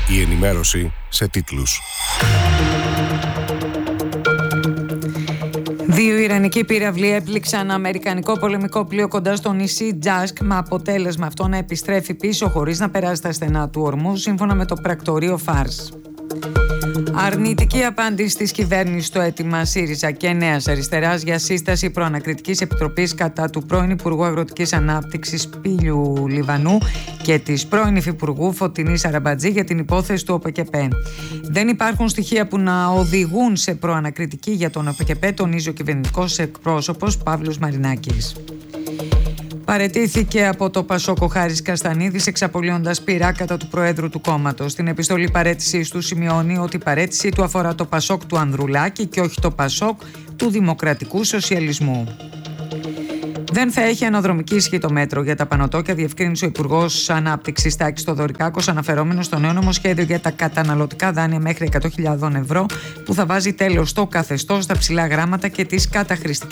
Η ενημέρωση σε τίτλους. 2 Ιρανικοί πύραυλοι έπληξαν αμερικανικό πολεμικό πλοίο κοντά στο νησί Τζάσκ, με αποτέλεσμα αυτό να επιστρέφει πίσω χωρίς να περάσει τα στενά του ορμού, σύμφωνα με το πρακτορείο Φάρς. Αρνητική απάντηση της κυβέρνησης στο αίτημα ΣΥΡΙΖΑ και Νέας Αριστεράς για σύσταση προανακριτικής επιτροπής κατά του πρώην Υπουργού Αγροτικής Ανάπτυξης Πήλιου Λιβανού και της πρώην Υφυπουργού Φωτεινής Αραμπατζή για την υπόθεση του ΟΠΕΚΕΠΕ. Δεν υπάρχουν στοιχεία που να οδηγούν σε προανακριτική για τον ΟΠΕΚΕΠΕ, τονίζει ο κυβερνητικός εκπρόσωπος Παύλος Μαρινάκης. Παραιτήθηκε από το ΠΑΣΟΚ ο Χάρης Καστανίδης, εξαπολύοντας πειρά κατά του Προέδρου του κόμματος. Στην επιστολή παραίτησης του σημειώνει ότι η παραίτησή του αφορά το ΠΑΣΟΚ του Ανδρουλάκη και όχι το ΠΑΣΟΚ του Δημοκρατικού Σοσιαλισμού. Δεν θα έχει αναδρομική ισχύ το μέτρο για τα πανωτόκια, διευκρίνησε ο Υπουργός Ανάπτυξης Τάκης Θοδωρικάκος, αναφερόμενος στο νέο νομοσχέδιο για τα καταναλωτικά δάνεια μέχρι 100.000 ευρώ, που θα βάζει τέλος στο καθεστώς, τα ψηλά γράμματα και τις καταχρηστικές